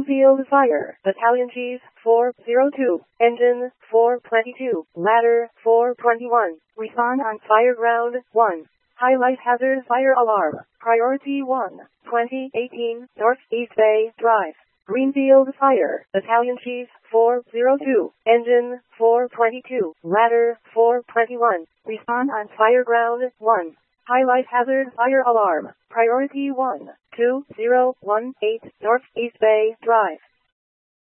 Greenfield Fire, Battalion Chief 402, Engine 422, Ladder 421. Respond on fire ground 1. Highlight hazard fire alarm. Priority 1. 2018 Northeast Bay Drive. Greenfield Fire, Battalion Chief 402, Engine 422, Ladder 421. Respond on fire ground 1. Highlight hazard fire alarm. Priority 1. 2018 Northeast Bay Drive.